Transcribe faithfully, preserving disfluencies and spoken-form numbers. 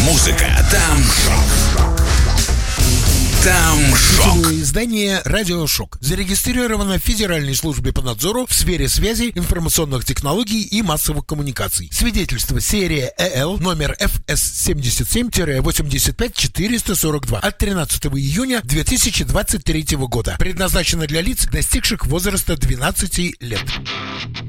музыка, там шок. Там шок. Издание «Радио Шок» зарегистрировано в Федеральной службе по надзору в сфере связи, информационных технологий и массовых коммуникаций. Свидетельство серия ЭЛ номер эф эс семьдесят семь восемьдесят пять четыреста сорок два от тринадцатого июня две тысячи двадцать третьего года. Предназначено для лиц, достигших возраста двенадцати лет.